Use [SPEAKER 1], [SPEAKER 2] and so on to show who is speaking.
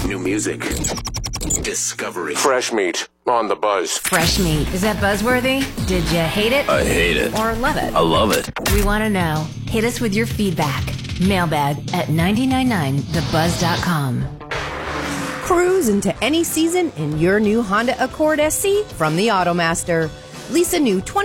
[SPEAKER 1] New music. Discovery.
[SPEAKER 2] Fresh meat on the buzz.
[SPEAKER 3] Fresh meat. Is that buzzworthy? Did you hate it?
[SPEAKER 1] I hate it.
[SPEAKER 3] Or love it?
[SPEAKER 1] I love it.
[SPEAKER 3] We want to know. Hit us with your feedback. Mailbag at 999thebuzz.com.
[SPEAKER 4] Cruise into any season in your new Honda Accord SC from the Automaster. Lease a new